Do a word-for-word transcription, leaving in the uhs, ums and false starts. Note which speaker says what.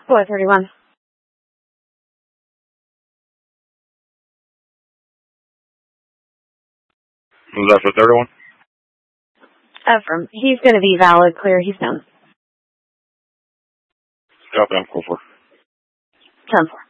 Speaker 1: four thirty-one.
Speaker 2: Was that for thirty-one?
Speaker 1: Affirm. He's going to be valid, clear. He's done.
Speaker 2: Copy, I'm cool for.
Speaker 1: ten four.